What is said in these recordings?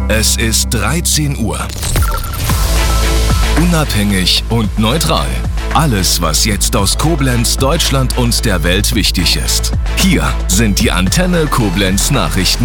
Es ist 13 Uhr. Unabhängig und neutral. Alles, was jetzt aus Koblenz, Deutschland und der Welt wichtig ist. Hier sind die Antenne Koblenz Nachrichten.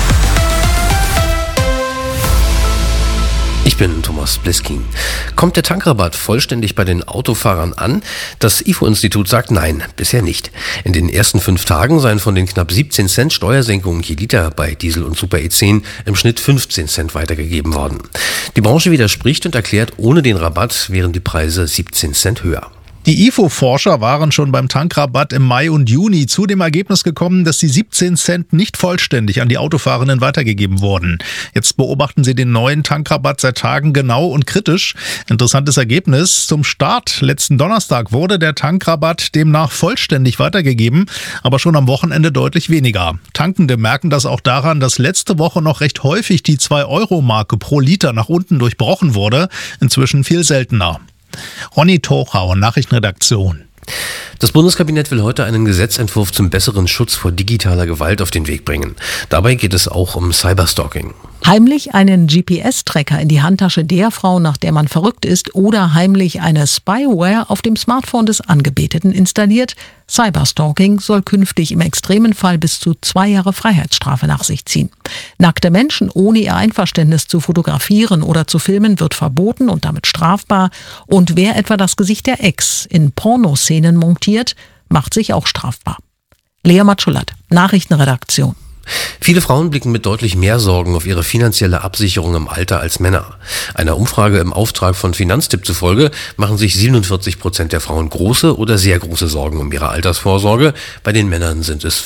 Ich bin Thomas Bliskin. Kommt der Tankrabatt vollständig bei den Autofahrern an? Das IFO-Institut sagt nein, bisher nicht. In den ersten 5 Tagen seien von den knapp 17 Cent Steuersenkungen je Liter bei Diesel und Super E10 im Schnitt 15 Cent weitergegeben worden. Die Branche widerspricht und erklärt, ohne den Rabatt wären die Preise 17 Cent höher. Die IFO-Forscher waren schon beim Tankrabatt im Mai und Juni zu dem Ergebnis gekommen, dass die 17 Cent nicht vollständig an die Autofahrenden weitergegeben wurden. Jetzt beobachten sie den neuen Tankrabatt seit Tagen genau und kritisch. Interessantes Ergebnis. Zum Start letzten Donnerstag wurde der Tankrabatt demnach vollständig weitergegeben, aber schon am Wochenende deutlich weniger. Tankende merken das auch daran, dass letzte Woche noch recht häufig die 2-Euro-Marke pro Liter nach unten durchbrochen wurde. Inzwischen viel seltener. Ronny Tochau, Nachrichtenredaktion. Das Bundeskabinett will heute einen Gesetzentwurf zum besseren Schutz vor digitaler Gewalt auf den Weg bringen. Dabei geht es auch um Cyberstalking. Heimlich einen GPS-Tracker in die Handtasche der Frau, nach der man verrückt ist, oder heimlich eine Spyware auf dem Smartphone des Angebeteten installiert. Cyberstalking soll künftig im extremen Fall bis zu 2 Jahre Freiheitsstrafe nach sich ziehen. Nackte Menschen ohne ihr Einverständnis zu fotografieren oder zu filmen wird verboten und damit strafbar. Und wer etwa das Gesicht der Ex in Pornoszenen montiert, macht sich auch strafbar. Lea Matschulat, Nachrichtenredaktion. Viele Frauen blicken mit deutlich mehr Sorgen auf ihre finanzielle Absicherung im Alter als Männer. Einer Umfrage im Auftrag von Finanztipp zufolge machen sich 47% der Frauen große oder sehr große Sorgen um ihre Altersvorsorge. Bei den Männern sind es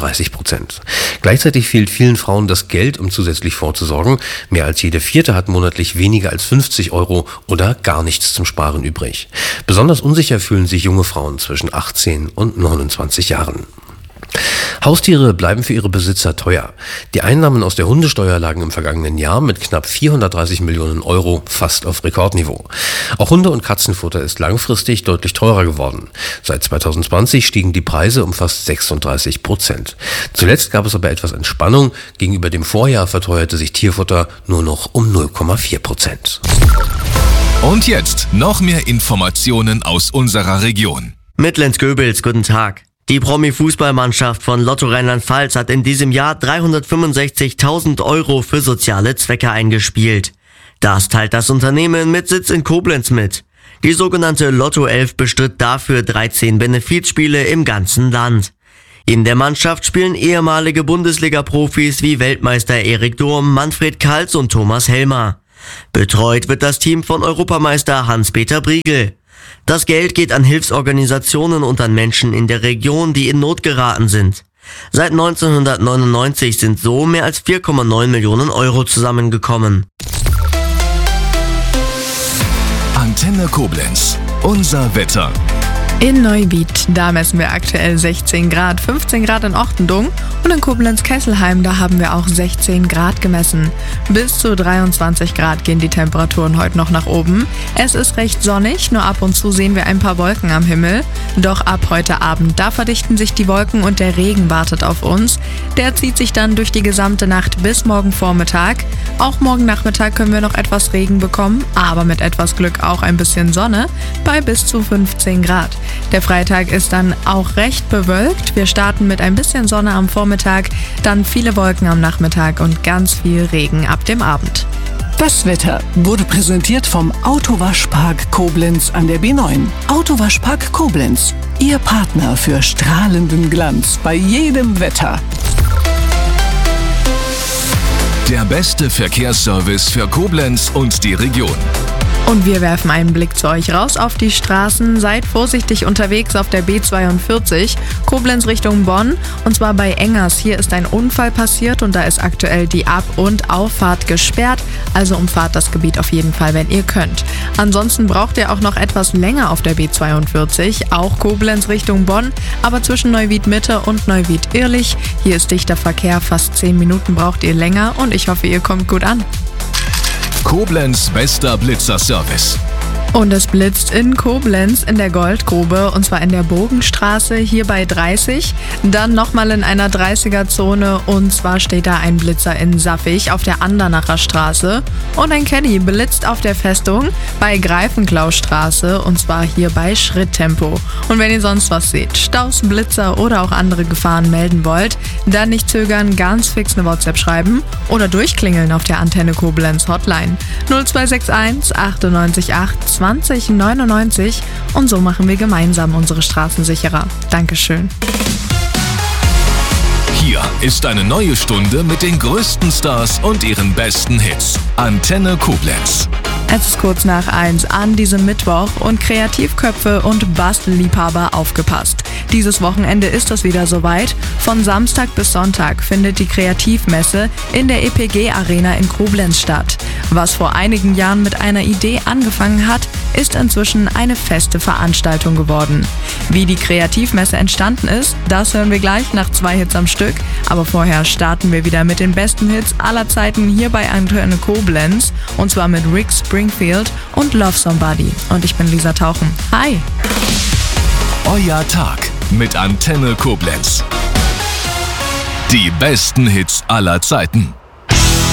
35%. Gleichzeitig fehlt vielen Frauen das Geld, um zusätzlich vorzusorgen. Mehr als jede 4. hat monatlich weniger als 50 € oder gar nichts zum Sparen übrig. Besonders unsicher fühlen sich junge Frauen zwischen 18 und 29 Jahren. Haustiere bleiben für ihre Besitzer teuer. Die Einnahmen aus der Hundesteuer lagen im vergangenen Jahr mit knapp 430 Millionen € fast auf Rekordniveau. Auch Hunde- und Katzenfutter ist langfristig deutlich teurer geworden. Seit 2020 stiegen die Preise um fast 36%. Zuletzt gab es aber etwas Entspannung. Gegenüber dem Vorjahr verteuerte sich Tierfutter nur noch um 0,4%. Und jetzt noch mehr Informationen aus unserer Region. Mittlens-Göbels, guten Tag. Die Promi-Fußballmannschaft von Lotto Rheinland-Pfalz hat in diesem Jahr 365.000 € für soziale Zwecke eingespielt. Das teilt das Unternehmen mit Sitz in Koblenz mit. Die sogenannte Lotto 11 bestritt dafür 13 Benefizspiele im ganzen Land. In der Mannschaft spielen ehemalige Bundesliga-Profis wie Weltmeister Erik Durm, Manfred Kals und Thomas Helmer. Betreut wird das Team von Europameister Hans-Peter Briegel. Das Geld geht an Hilfsorganisationen und an Menschen in der Region, die in Not geraten sind. Seit 1999 sind so mehr als 4,9 Millionen € zusammengekommen. Antenne Koblenz, unser Wetter. In Neuwied, da messen wir aktuell 16 Grad, 15 Grad in Ochtendung und in Koblenz-Kesselheim, da haben wir auch 16 Grad gemessen. Bis zu 23 Grad gehen die Temperaturen heute noch nach oben. Es ist recht sonnig, nur ab und zu sehen wir ein paar Wolken am Himmel. Doch ab heute Abend, da verdichten sich die Wolken und der Regen wartet auf uns. Der zieht sich dann durch die gesamte Nacht bis morgen Vormittag. Auch morgen Nachmittag können wir noch etwas Regen bekommen, aber mit etwas Glück auch ein bisschen Sonne bei bis zu 15 Grad. Der Freitag ist dann auch recht bewölkt. Wir starten mit ein bisschen Sonne am Vormittag, dann viele Wolken am Nachmittag und ganz viel Regen ab dem Abend. Das Wetter wurde präsentiert vom Autowaschpark Koblenz an der B9. Autowaschpark Koblenz, Ihr Partner für strahlenden Glanz bei jedem Wetter. Der beste Verkehrsservice für Koblenz und die Region. Und wir werfen einen Blick zu euch raus auf die Straßen. Seid vorsichtig unterwegs auf der B42, Koblenz Richtung Bonn. Und zwar bei Engers. Hier ist ein Unfall passiert und da ist aktuell die Ab- und Auffahrt gesperrt. Also umfahrt das Gebiet auf jeden Fall, wenn ihr könnt. Ansonsten braucht ihr auch noch etwas länger auf der B42, auch Koblenz Richtung Bonn. Aber zwischen Neuwied Mitte und Neuwied Irrlich, hier ist dichter Verkehr. Fast 10 Minuten braucht ihr länger und ich hoffe, ihr kommt gut an. Koblenz bester Blitzerservice. Und es blitzt in Koblenz in der Goldgrube, und zwar in der Bogenstraße, hier bei 30. Dann nochmal in einer 30er-Zone, und zwar steht da ein Blitzer in Saffig auf der Andernacher Straße. Und ein Caddy blitzt auf der Festung bei Greifenklaustraße, und zwar hier bei Schritttempo. Und wenn ihr sonst was seht, Staus, Blitzer oder auch andere Gefahren melden wollt, dann nicht zögern, ganz fix eine WhatsApp schreiben oder durchklingeln auf der Antenne Koblenz Hotline 0261 98 8 20 99, und so machen wir gemeinsam unsere Straßen sicherer. Dankeschön. Hier ist eine neue Stunde mit den größten Stars und ihren besten Hits. Antenne Koblenz. Es ist kurz nach 1 an diesem Mittwoch, und Kreativköpfe und Bastelliebhaber, aufgepasst. Dieses Wochenende ist es wieder soweit. Von Samstag bis Sonntag findet die Kreativmesse in der EPG Arena in Koblenz statt. Was vor einigen Jahren mit einer Idee angefangen hat, ist inzwischen eine feste Veranstaltung geworden. Wie die Kreativmesse entstanden ist, das hören wir gleich nach 2 Hits am Stück. Aber vorher starten wir wieder mit den besten Hits aller Zeiten hier bei Antenne Koblenz, und zwar mit Rick Springfield und Love Somebody. Und ich bin Lisa Tauchen. Hi! Euer Tag mit Antenne Koblenz. Die besten Hits aller Zeiten.